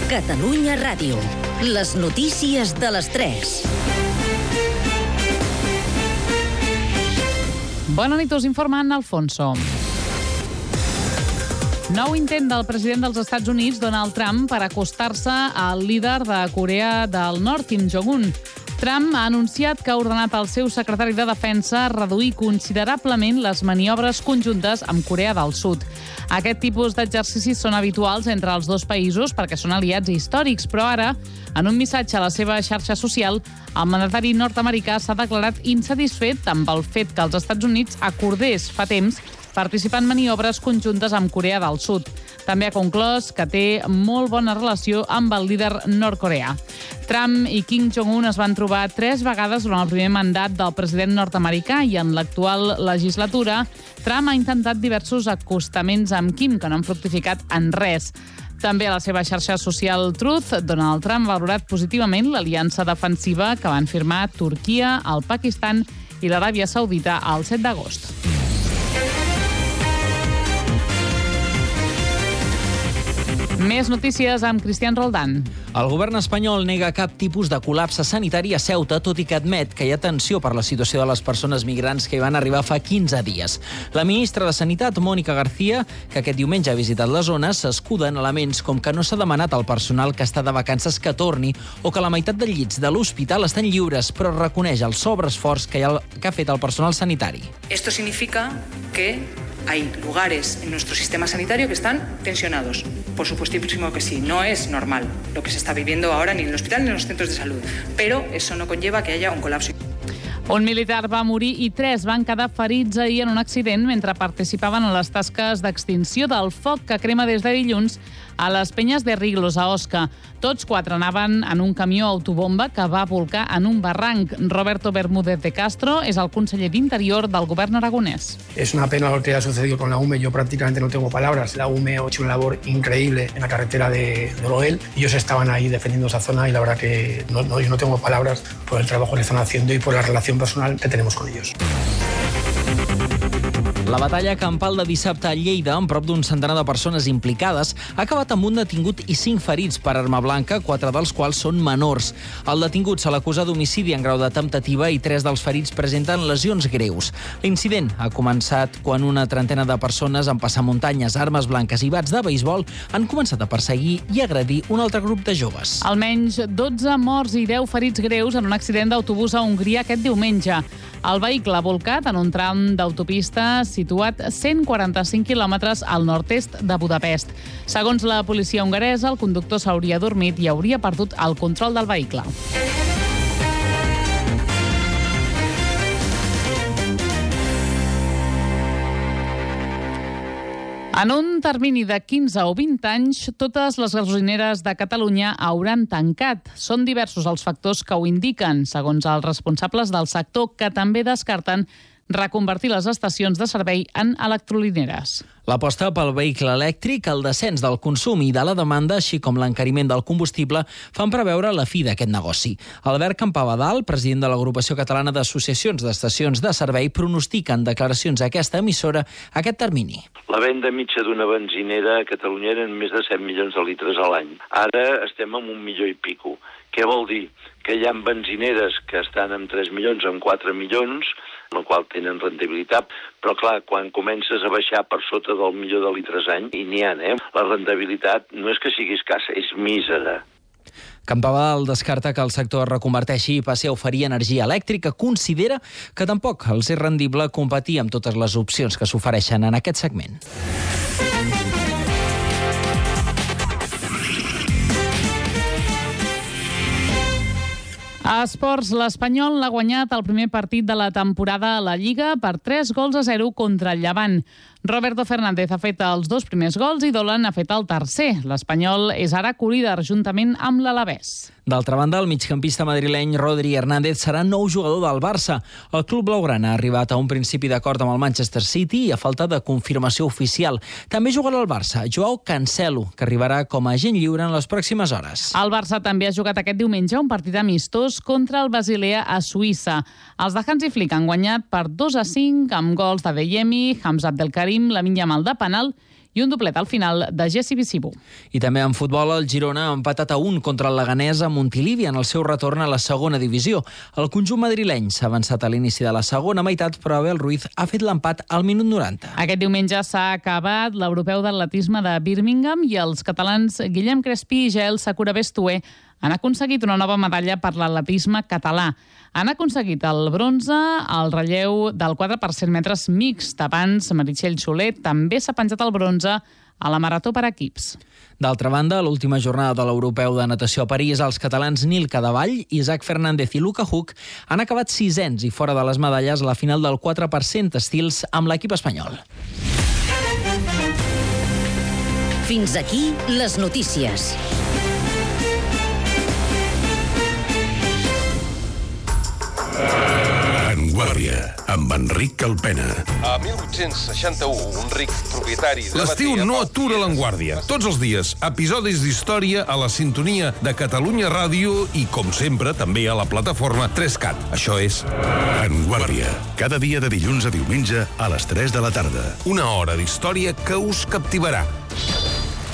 Catalunya Ràdio. Les notícies de les 3. Bona nit, us informa Anna Alfonso. Nou intent del president dels Estats Units, Donald Trump, per acostar-se al líder de Corea del Nord, Kim Jong-un. Trump ha anunciat que ha ordenat al seu secretari de Defensa reduir considerablement les maniobres conjuntes amb Corea del Sud. Aquest tipus d'exercicis són habituals entre els dos països perquè són aliats històrics, però ara, en un missatge a la seva xarxa social, el mandatari nord-americà s'ha declarat insatisfet amb el fet que els Estats Units acordés fa temps participar en maniobres conjuntes amb Corea del Sud. També ha conclòs que té molt bona relació amb el líder nord-coreà. Trump i Kim Jong-un es van trobar 3 vegades durant el primer mandat del president nord-americà i en l'actual legislatura Trump ha intentat diversos acostaments amb Kim que no han fructificat en res. També a la seva xarxa social Truth, Donald Trump ha valorat positivament l'aliança defensiva que van firmar Turquia, el Pakistan i l'Aràbia Saudita el 7 d'agost. Més notícies amb Cristian Roldán. El govern espanyol nega cap tipus de col·lapse sanitari a Ceuta, tot i que admet que hi ha tensió per la situació de les persones migrants que hi van arribar fa 15 dies. La ministra de Sanitat, Mónica García, que aquest diumenge ha visitat la zona, s'escuda en elements com que no s'ha demanat al personal que està de vacances que torni o que la meitat dels llits de l'hospital estan lliures, però reconeix el sobreesforç que ha fet el personal sanitari. Esto significa que hay lugares en nuestro sistema sanitario que están tensionados. Por supuestísimo que sí, no es normal lo que se está viviendo ahora ni en el hospital ni en los centros de salud, pero eso no conlleva que haya un colapso. Un militar va morir i 3 van quedar ferits ahir en un accident mentre participaven en les tasques d'extinció del foc que crema des de dilluns a les Penyes de Riglos, a Osca. Tots 4 anaven en un camió autobomba que va volcar en un barranc. Roberto Bermúdez de Castro és el conseller d'Interior del govern aragonès. Es una pena lo que ha sucedido con la UME. Yo prácticamente no tengo palabras. La UME ha hecho una labor increíble en la carretera de Oloel. Ellos estaban ahí defendiendo esa zona y la verdad que yo no tengo palabras por el trabajo que están haciendo y por la relación personal que tenemos con ellos. La batalla campal de dissabte a Lleida, amb prop d'un centenar de persones implicades, ha acabat amb un detingut i 5 ferits per arma blanca, 4 dels quals són menors. El detingut se l'acusa d'homicidi en grau de temptativa i 3 dels ferits presenten lesions greus. L'incident ha començat quan una trentena de persones amb passamuntanyes, armes blanques i bats de beisbol han començat a perseguir i agredir un altre grup de joves. Almenys 12 morts i 10 ferits greus en un accident d'autobús a Hongria aquest diumenge. El vehicle ha volcat en un tram d'autopista situat 145 quilòmetres al nord-est de Budapest. Segons la policia hongaresa, el conductor s'hauria dormit i hauria perdut el control del vehicle. En un termini de 15 o 20 anys, totes les gasolineres de Catalunya hauran tancat. Són diversos els factors que ho indiquen, segons els responsables del sector, que també descarten reconvertir les estacions de servei en electrolineres. L'aposta pel vehicle elèctric, el descens del consum i de la demanda, així com l'encariment del combustible, fan preveure la fi d'aquest negoci. Albert Campabadal, president de l'Agrupació Catalana d'Associacions d'Estacions de Servei, pronostica en declaracions a aquesta emissora aquest termini. La venda mitja d'una benzinera a Catalunya eren més de 7 milions de litres a l'any. Ara estem amb 1 milió i pico. Què vol dir? Que hi ha benzineres que estan amb 3 milions, amb 4 milions, en el qual tenen rendibilitat, però clar, quan comences a baixar per sota del milió de litres any, i n'hi ha, la rendibilitat no és que sigui escassa, és mísera. Campabadal descarta que el sector es reconverteixi i passi a oferir energia elèctrica. Considera que tampoc els és rendible competir amb totes les opcions que s'ofereixen en aquest segment. A esports, l'Espanyol l'ha guanyat el primer partit de la temporada a la Lliga per 3-0 contra el Llevant. Roberto Fernández ha fet els 2 primers gols i Dolan ha fet el tercer. L'Espanyol és ara co-líder juntament amb l'Alavés. D'altra banda, el migcampista madrileny Rodri Hernández serà nou jugador del Barça. El club blaugrana ha arribat a un principi d'acord amb el Manchester City i a falta de confirmació oficial. També jugarà al Barça Joao Cancelo, que arribarà com a agent lliure en les pròximes hores. El Barça també ha jugat aquest diumenge un partit amistós contra el Basilea a Suïssa. Els de Hansi Flick han guanyat per 2-5 amb gols de Deyemi, Hamza Abdelkarim, Lamine Yamal de penal i un doblet al final de Jessi Bicibu. I també en futbol, el Girona ha empatat a 1 contra el Leganés a Montilivi en el seu retorn a la segona divisió. El conjunt madrileny s'ha avançat a l'inici de la segona meitat, però Abel Ruiz ha fet l'empat al minut 90. Aquest diumenge s'ha acabat l'europeu d'atletisme de Birmingham i els catalans Guillem Crespí i Jael Sakura Bestué han aconseguit una nova medalla per l'atletisme català. Han aconseguit el bronze al relleu del 4 per 100 metres mixt. Abans, Meritxell Soler també s'ha penjat el bronze a la marató per equips. D'altra banda, a l'última jornada de l'europeu de natació a París, els catalans Nil Cadevall, Isaac Fernández i Luca Huck han acabat 6ens i fora de les medalles a la final del 4 per 100 estils amb l'equip espanyol. Fins aquí les notícies. En Guàrdia, amb Enric Calpena. A 1861, un ric propietari de l'estiu no atura l'Enguàrdia. Tots els dies, episodis d'història a la sintonia de Catalunya Ràdio i, com sempre, també a la plataforma 3CAT. Això és En Guàrdia, cada dia de dilluns a diumenge a les 3 de la tarda. una hora d'història que us captivarà.